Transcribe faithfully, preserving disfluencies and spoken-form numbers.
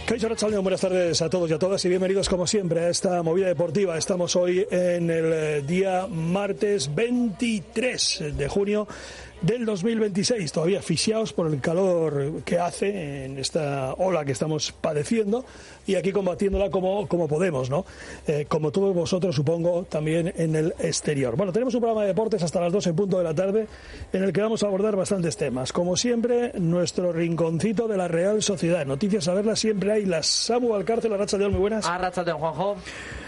Kaixo Arratsaldeon, buenas tardes a todos y a todas y bienvenidos como siempre a esta movida deportiva. Estamos hoy en el día martes veintitrés de junio del dos mil veintiséis, todavía asfixiados por el calor que hace en esta ola que estamos padeciendo y aquí combatiéndola como, como podemos, ¿no? Eh, como todos vosotros, supongo, también en el exterior. Bueno, tenemos un programa de deportes hasta las dos en punto de la tarde en el que vamos a abordar bastantes temas. Como siempre, nuestro rinconcito de la Real Sociedad. Noticias a verlas siempre hay. Las Samu Valcárcel, Arratsaldeon, muy buenas. Arratsaldeon, Juanjo.